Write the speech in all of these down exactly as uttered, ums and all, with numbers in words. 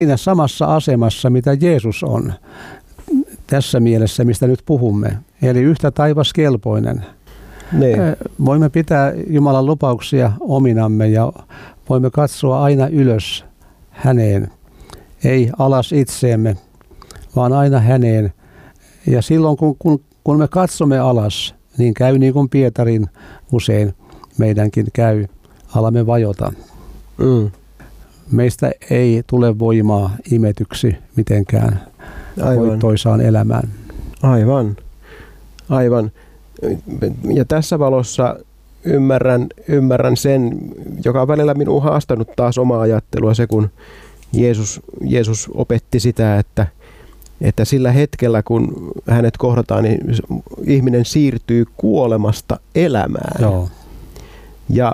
siinä samassa asemassa, mitä Jeesus on tässä mielessä, mistä nyt puhumme. Eli yhtä taivaskelpoinen. Niin. Voimme pitää Jumalan lupauksia ominamme ja voimme katsoa aina ylös häneen. Ei alas itseemme, vaan aina häneen. Ja silloin kun, kun, kun me katsomme alas, niin käy niin kuin Pietarin usein meidänkin käy. Alamme vajota. Mm. Meistä ei tule voimaa imetyksi mitenkään voittoisaan elämään. Aivan. Aivan. Ja tässä valossa ymmärrän, ymmärrän sen, joka on välillä minun haastanut taas omaa ajattelua, se kun Jeesus, Jeesus opetti sitä, että, että sillä hetkellä kun hänet kohdataan, niin ihminen siirtyy kuolemasta elämään. Joo. Ja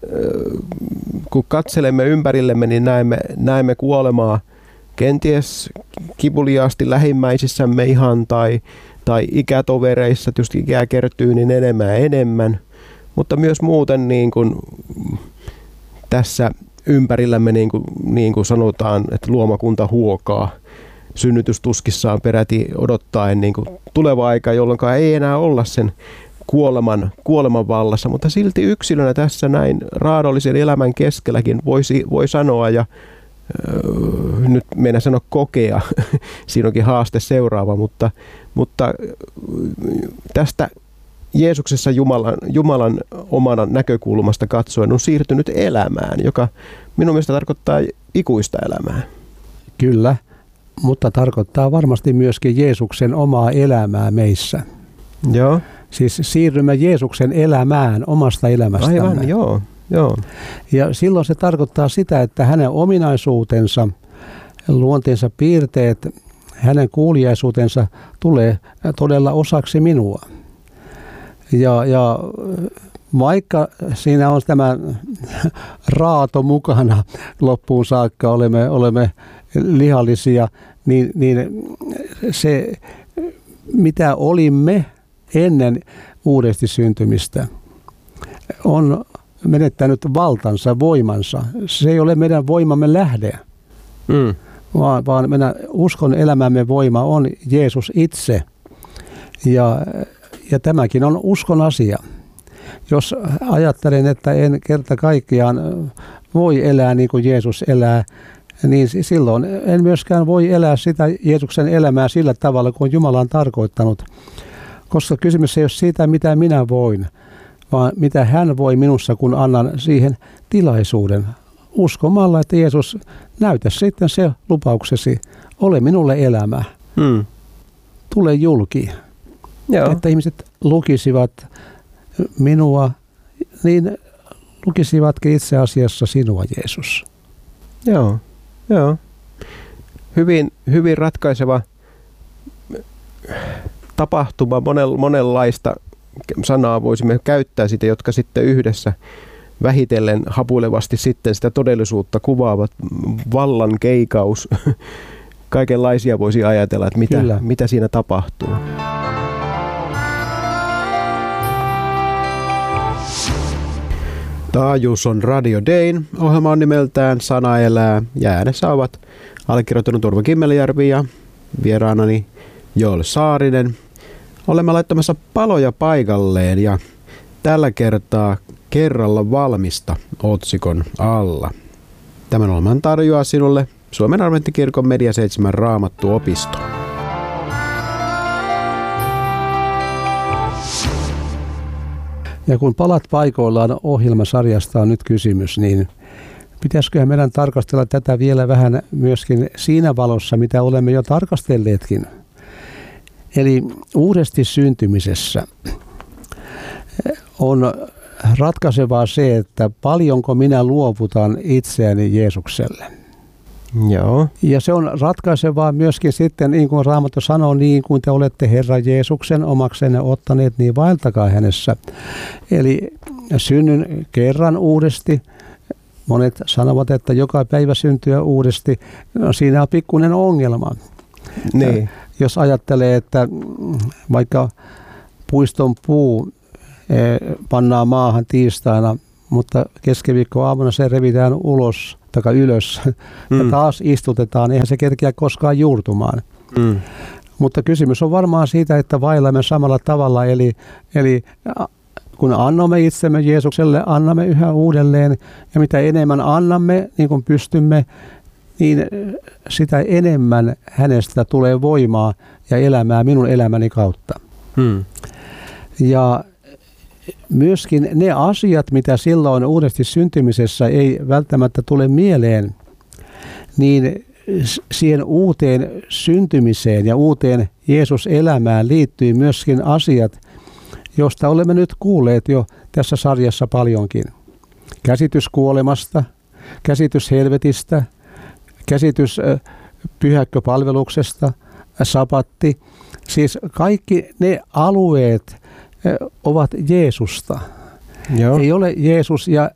kun katselemme ympärillemme, niin näemme, näemme kuolemaa kenties kivuliaasti lähimmäisissämme ihan tai, tai ikätovereissa, tietysti ikää kertyy niin enemmän ja enemmän, mutta myös muuten niin kuin tässä ympärillämme niin kuin, niin kuin sanotaan, että luomakunta huokaa synnytystuskissaan peräti odottaen niin kuin tuleva aika, jolloin ei enää olla sen kuoleman, kuoleman vallassa, mutta silti yksilönä tässä näin raadollisen elämän keskelläkin voisi, voi sanoa ja öö, nyt meinaa sanoa kokea, siinä onkin haaste seuraava, mutta, mutta tästä Jeesuksessa Jumalan, Jumalan omana näkökulmasta katsoen on siirtynyt elämään, joka minun mielestä tarkoittaa ikuista elämää. Kyllä, mutta tarkoittaa varmasti myöskin Jeesuksen omaa elämää meissä. Joo. Siis siirrymme Jeesuksen elämään omasta elämästämme. Aivan, joo, joo. Ja silloin se tarkoittaa sitä, että hänen ominaisuutensa, luonteensa piirteet, hänen kuuliaisuutensa tulee todella osaksi minua. Ja, ja vaikka siinä on tämä raato mukana loppuun saakka, olemme, olemme lihallisia, niin, niin se mitä olimme ennen uudesti syntymistä on menettänyt valtansa, voimansa. Se ei ole meidän voimamme lähde, mm. vaan, vaan meidän uskon elämämme voima on Jeesus itse. Ja, ja tämäkin on uskon asia. Jos ajattelen, että en kerta kaikkiaan voi elää niin kuin Jeesus elää, niin silloin en myöskään voi elää sitä Jeesuksen elämää sillä tavalla, kuin Jumala on tarkoittanut. Koska kysymys ei ole siitä, mitä minä voin, vaan mitä hän voi minussa, kun annan siihen tilaisuuden. Uskomalla, että Jeesus, näytä sitten se lupauksesi, ole minulle elämä. Hmm. Tule julki. Joo. Että ihmiset lukisivat minua, niin lukisivatkin itse asiassa sinua, Jeesus. Joo, joo. Hyvin, hyvin ratkaiseva tapahtuma, monenlaista sanaa voisimme käyttää sitä, jotka sitten yhdessä vähitellen hapuilevasti sitten sitä todellisuutta kuvaavat. Vallan keikaus, kaikenlaisia voisi ajatella, että mitä, mitä siinä tapahtuu. Taajuus on Radio Dayn. Ohjelma on nimeltään Sana elää ja äänessä ovat allekirjoittanut Turva Kimmeljärvi ja vieraanani Joel Saarinen. Olemme laittamassa paloja paikalleen ja tällä kertaa Kerralla valmista otsikon alla. Tämän ohjelman tarjoaa sinulle Suomen Adventtikirkon Media seitsemän Raamattuopisto. Ja kun palat paikoillaan ohjelmasarjasta on nyt kysymys, niin pitäisiköhän meidän tarkastella tätä vielä vähän myöskin siinä valossa, mitä olemme jo tarkastelleetkin. Eli uudesti syntymisessä on ratkaisevaa se, että paljonko minä luovutan itseäni Jeesukselle. Joo. Ja se on ratkaisevaa myöskin sitten, niin kuin Raamattu sanoo, niin kuin te olette Herra Jeesuksen omaksenne ottaneet, niin vaeltakaa hänessä. Eli synnyn kerran uudesti. Monet sanovat, että joka päivä syntyy uudesti. No, siinä on pikkuinen ongelma. Niin. Jos ajattelee, että vaikka puiston puu pannaan maahan tiistaina, mutta keskiviikkoaamuna se revitään ulos vaikka ylös mm. ja taas istutetaan, eihän se kerkeä koskaan juurtumaan. Mm. Mutta kysymys on varmaan siitä, että vaellamme samalla tavalla, eli, eli kun annamme itsemme Jeesukselle, annamme yhä uudelleen, ja mitä enemmän annamme, niin kuin pystymme, niin sitä enemmän hänestä tulee voimaa ja elämää minun elämäni kautta. Hmm. Ja myöskin ne asiat, mitä silloin uudesti syntymisessä ei välttämättä tule mieleen, niin siihen uuteen syntymiseen ja uuteen Jeesus-elämään liittyy myöskin asiat, josta olemme nyt kuulleet jo tässä sarjassa paljonkin. Käsitys kuolemasta, käsitys helvetistä, käsitys pyhäkköpalveluksesta, sapatti. Siis kaikki ne alueet ovat Jeesusta. Joo. Ei ole Jeesus ja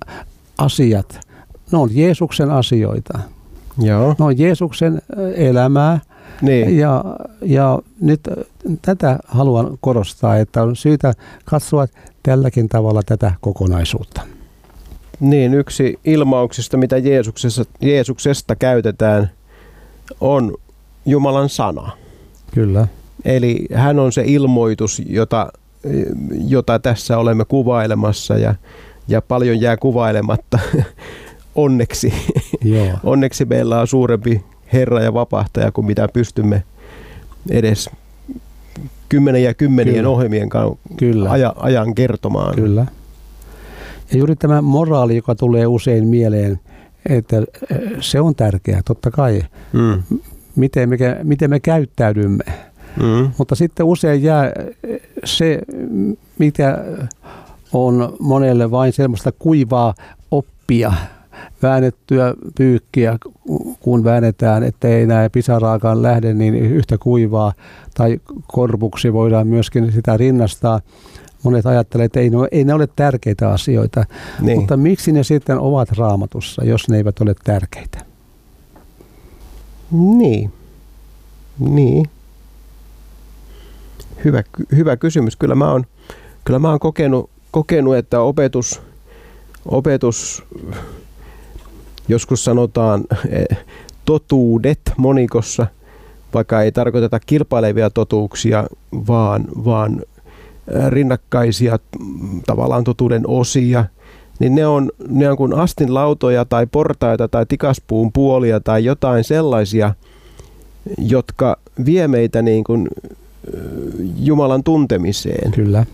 asiat. Ne on Jeesuksen asioita. Joo. Ne on Jeesuksen elämää. Niin. Ja, ja nyt tätä haluan korostaa, että on syytä katsoa tälläkin tavalla tätä kokonaisuutta. Niin, yksi ilmauksista, mitä Jeesuksesta, Jeesuksesta käytetään, on Jumalan sana. Kyllä. Eli hän on se ilmoitus, jota, jota tässä olemme kuvailemassa, ja, ja paljon jää kuvailematta. Onneksi. Joo. Onneksi meillä on suurempi Herra ja vapahtaja kuin mitä pystymme edes kymmenen ja kymmenien Kyllä. ohjelmien Kyllä. Aja, ajan kertomaan. Kyllä. Ja juuri tämä moraali, joka tulee usein mieleen, että se on tärkeää, totta kai, mm. miten, me, miten me käyttäydymme. Mm. Mutta sitten usein jää se, mikä on monelle vain semmoista kuivaa oppia, väännettyä pyykkiä, kun väännetään, ettei enää pisaraakaan lähde, niin yhtä kuivaa, tai korpuksi voidaan myöskin sitä rinnastaa. Monet ajattelevat, että ei ne, ei ne ole tärkeitä asioita, niin. Mutta miksi ne sitten ovat Raamatussa, jos ne eivät ole tärkeitä? Niin. Niin. Hyvä, hyvä kysymys. Kyllä mä oon, kyllä mä oon kokenut, kokenut, että opetus, opetus, joskus sanotaan totuudet monikossa, vaikka ei tarkoiteta kilpailevia totuuksia, vaan, vaan rinnakkaisia tavallaan totuuden osia, niin ne on, ne on kuin astinlautoja tai portaita tai tikaspuun puolia tai jotain sellaisia, jotka vie meitä niin kuin Jumalan tuntemiseen. Kyllä.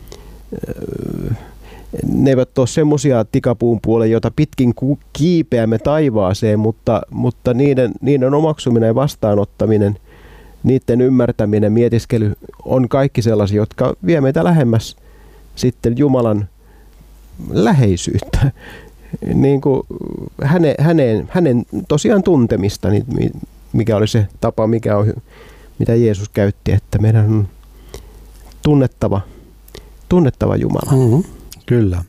Ne eivät ole semmoisia tikapuun puolia, joita pitkin kiipeämme taivaaseen, mutta, mutta niiden, niiden omaksuminen ja vastaanottaminen, niiden ymmärtäminen, mietiskely on kaikki sellaisia, jotka vie meitä lähemmäs sitten Jumalan läheisyyttä. Niin kuin hänen, hänen, hänen tosiaan tuntemista, niin mikä oli se tapa, mikä on, mitä Jeesus käytti, että meidän on tunnettava, tunnettava Jumala. Mm-hmm. Kyllä.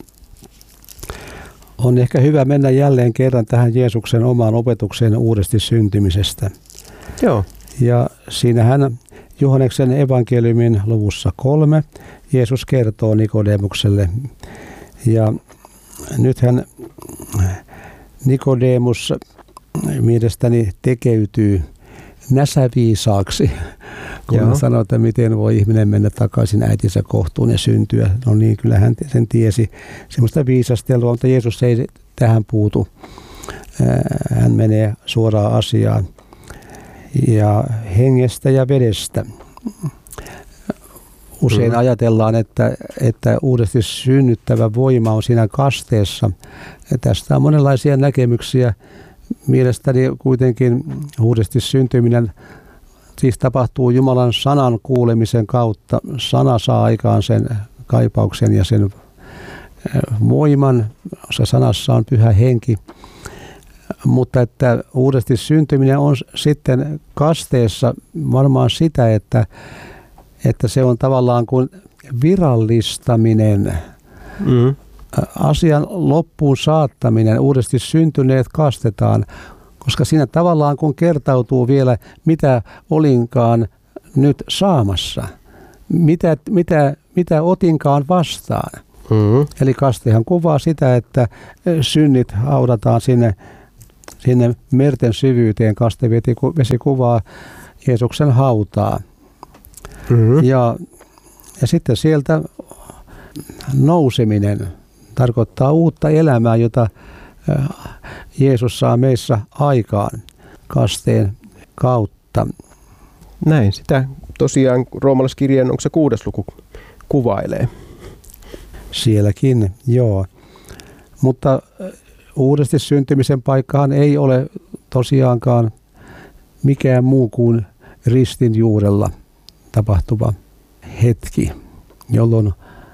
On ehkä hyvä mennä jälleen kerran tähän Jeesuksen omaan opetukseen uudesti syntymisestä. Joo. Ja siinähän Johanneksen evankeliumin luvussa kolme Jeesus kertoo Nikodemukselle. Ja nythän Nikodemus mielestäni tekeytyy näsäviisaaksi, kun hän sanoo, että miten voi ihminen mennä takaisin äitinsä kohtuun ja syntyä. No niin, kyllä hän sen tiesi. Semmoista viisastelua, mutta Jeesus ei tähän puutu. Hän menee suoraan asiaan. Ja hengestä ja vedestä. Usein mm. ajatellaan, että, että uudesti synnyttävä voima on siinä kasteessa. Ja tästä on monenlaisia näkemyksiä. Mielestäni kuitenkin uudesti syntyminen siis tapahtuu Jumalan sanan kuulemisen kautta. Sana saa aikaan sen kaipauksen ja sen voiman. Se sanassa on pyhä henki. Mutta että uudesti syntyminen on sitten kasteessa varmaan sitä, että, että se on tavallaan kuin virallistaminen, mm. asian loppuun saattaminen, uudesti syntyneet kastetaan, koska siinä tavallaan kun kertautuu vielä, mitä olinkaan nyt saamassa, mitä, mitä, mitä otinkaan vastaan. Mm. Eli kastehan kuvaa sitä, että synnit haudataan sinne sinne merten syvyyteen kastevesi kuvaa Jeesuksen hautaa. Mm-hmm. Ja, ja sitten sieltä nouseminen tarkoittaa uutta elämää, jota Jeesus saa meissä aikaan kasteen kautta. Näin, sitä tosiaan roomalaiskirjeen, onko se kuudes luku, kuvailee. Sielläkin, joo. Mutta uudesti syntymisen paikkahan ei ole tosiaankaan mikään muu kuin ristin juurella tapahtuva hetki, jolloin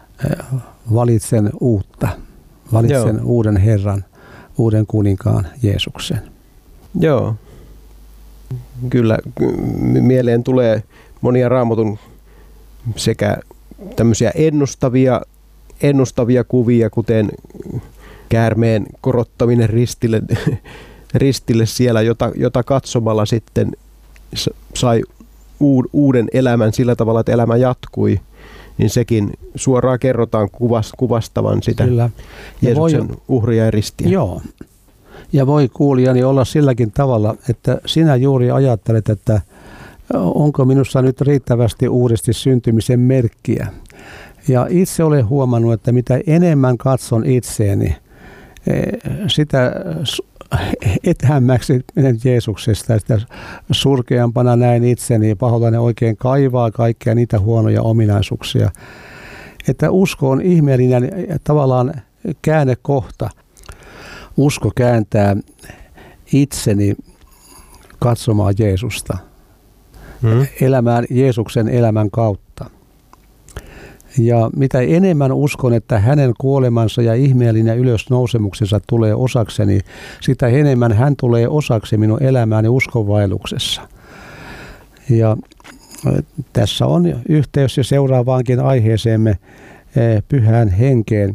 valitsen uutta, valitsen Joo. uuden Herran, uuden kuninkaan Jeesuksen. Joo, kyllä mieleen tulee monia Raamatun sekä tämmöisiä ennustavia, ennustavia kuvia, kuten käärmeen korottaminen ristille, ristille siellä, jota, jota katsomalla sitten sai uuden elämän sillä tavalla, että elämä jatkui, niin sekin suoraan kerrotaan kuvastavan sitä Kyllä. Jeesuksen voi, uhria ja ristiä. Joo. Ja voi kuulijani olla silläkin tavalla, että sinä juuri ajattelet, että onko minussa nyt riittävästi uudesti syntymisen merkkiä. Ja itse olen huomannut, että mitä enemmän katson itseeni, sitä etäämmäksi menen Jeesuksesta, sitä surkeampana näin itseni ja pahoillani oikein kaivaa kaikkia niitä huonoja ominaisuuksia. Että usko on ihmeellinen tavallaan käännekohta. Usko kääntää itseni katsomaan Jeesusta, hmm. elämään Jeesuksen elämän kautta. Ja mitä enemmän uskon, että hänen kuolemansa ja ihmeellinen ylösnousemuksensa tulee osakseni, sitä enemmän hän tulee osaksi minun elämääni uskonvaelluksessa. Ja tässä on yhteys jo seuraavaankin aiheeseemme, pyhään henkeen.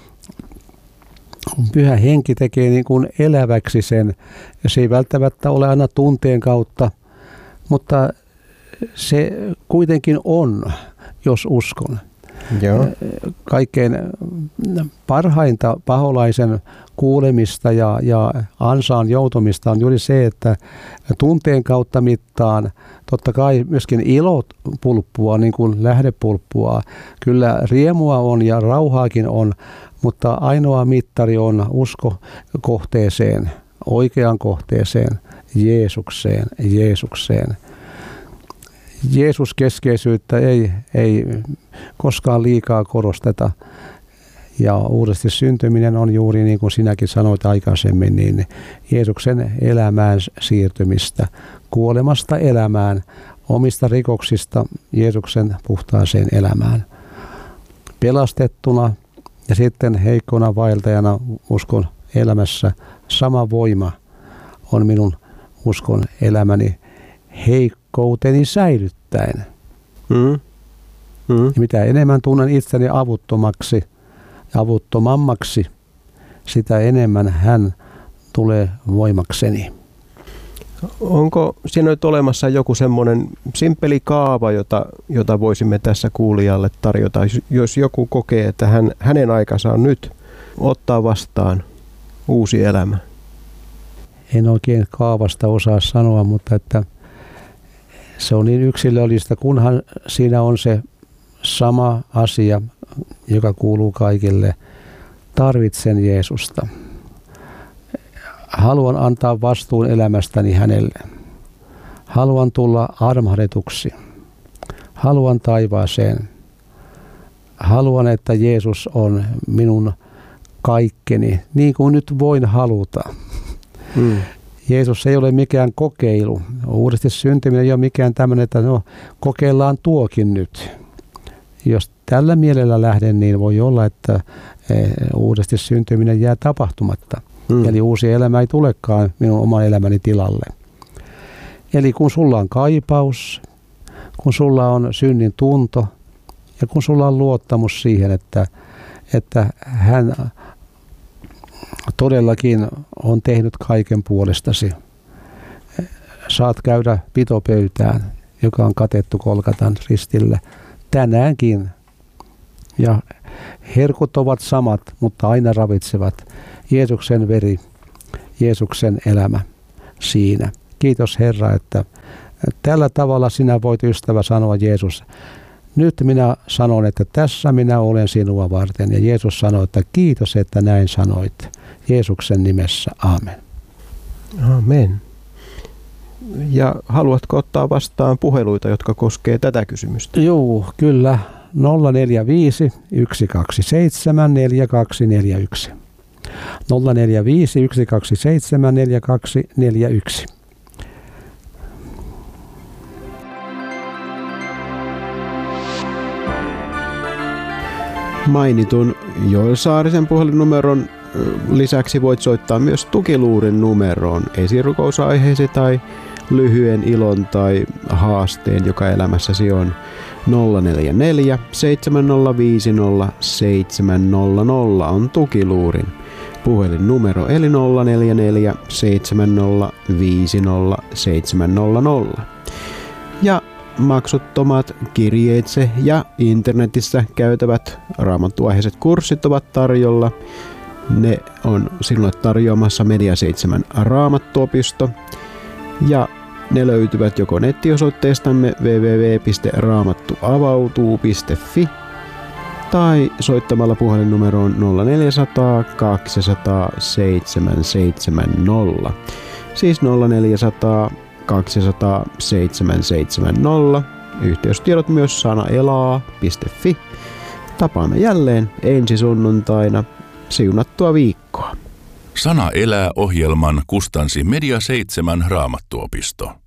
Pyhä henki tekee niin kuin eläväksi sen, ja se ei välttämättä ole aina tunteen kautta, mutta se kuitenkin on, jos uskon. Joo. Kaikkein parhainta paholaisen kuulemista ja, ja ansaan joutumista on juuri se, että tunteen kautta mittaan, totta kai myöskin ilot pulppua, niin kuin lähdepulppua. Kyllä riemua on ja rauhaakin on, mutta ainoa mittari on usko kohteeseen, oikeaan kohteeseen, Jeesukseen, Jeesukseen. Jeesus-keskeisyyttä ei, ei koskaan liikaa korosteta. Ja uudesti syntyminen on juuri niin kuin sinäkin sanoit aikaisemmin, niin Jeesuksen elämään siirtymistä, kuolemasta elämään, omista rikoksista Jeesuksen puhtaaseen elämään. Pelastettuna ja sitten heikkona vaeltajana uskon elämässä sama voima on minun uskon elämäni heikkouteni säilyttäen. Mm. Mm. Ja mitä enemmän tunnen itseni avuttomaksi ja avuttomammaksi, sitä enemmän hän tulee voimakseni. Onko siinä nyt olemassa joku semmoinen simppeli kaava, jota, jota voisimme tässä kuulijalle tarjota, jos joku kokee, että hän, hänen aikansa on nyt ottaa vastaan uusi elämä? En oikein kaavasta osaa sanoa, mutta että se on niin yksilöllistä, kunhan siinä on se sama asia, joka kuuluu kaikille. Tarvitsen Jeesusta. Haluan antaa vastuun elämästäni hänelle. Haluan tulla armahdetuksi. Haluan taivaaseen. Haluan, että Jeesus on minun kaikkeni, niin kuin nyt voin haluta. Hmm. Jeesus ei ole mikään kokeilu. Uudesti syntyminen ei ole mikään tämmöinen, että no, kokeillaan tuokin nyt. Jos tällä mielellä lähden, niin voi olla, että uudesti syntyminen jää tapahtumatta. Hmm. Eli uusi elämä ei tulekaan minun oman elämäni tilalle. Eli kun sulla on kaipaus, kun sulla on synnin tunto ja kun sulla on luottamus siihen, että, että hän todellakin on tehnyt kaiken puolestasi. Saat käydä pitopöytään, joka on katettu Golgatan ristillä tänäänkin. Ja herkut ovat samat, mutta aina ravitsevat. Jeesuksen veri Jeesuksen elämä siinä. Kiitos Herra, että tällä tavalla sinä voit, ystävä, sanoa Jeesus. Nyt minä sanon, että tässä minä olen sinua varten. Ja Jeesus sanoi, että kiitos, että näin sanoit. Jeesuksen nimessä. Aamen. Amen. Ja haluatko ottaa vastaan puheluita, jotka koskee tätä kysymystä? Joo, kyllä. nolla neljä viisi, yksi kaksi seitsemän, neljä kaksi neljä yksi. nolla neljä viisi, yksi kaksi seitsemän, neljä kaksi neljä yksi. Mainitun Joel Saarisen puhelinnumeron lisäksi voit soittaa myös tukiluurin numeroon esirukousaiheesi tai lyhyen ilon tai haasteen, joka elämässäsi on. nolla neljä neljä, seitsemän nolla viisi nolla, seitsemän nolla nolla on tukiluurin puhelinnumero, eli nolla neljä neljä, seitsemän nolla viisi nolla, seitsemän nolla nolla. Ja maksuttomat kirjeitse ja internetissä käytävät raamattuaiheiset kurssit ovat tarjolla. Ne on sinulle tarjoamassa Media seitsemän Raamattuopisto ja ne löytyvät joko nettiosoitteestamme double-u double-u double-u piste raamattuavautuu piste fi tai soittamalla puhelinnumeroon nolla neljä nolla nolla, kaksi nolla nolla, seitsemän seitsemän nolla. Siis nolla neljä nolla nolla, kaksi nolla nolla, seitsemän seitsemän nolla. Yhteystiedot myös sanaelaa piste fi. Tapaamme jälleen ensi sunnuntaina. Siunattua viikkoa. Sana elää -ohjelman kustansi Media seitsemän Raamattuopisto.